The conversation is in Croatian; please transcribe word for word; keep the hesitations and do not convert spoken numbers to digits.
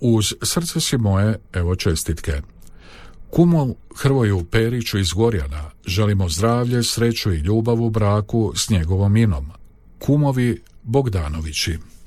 Uz srce si moje, evo čestitke. Kumu Hrvoju Periću iz Gorjana želimo zdravlje, sreću i ljubav u braku s njegovom Inom. Kumovi Bogdanovići.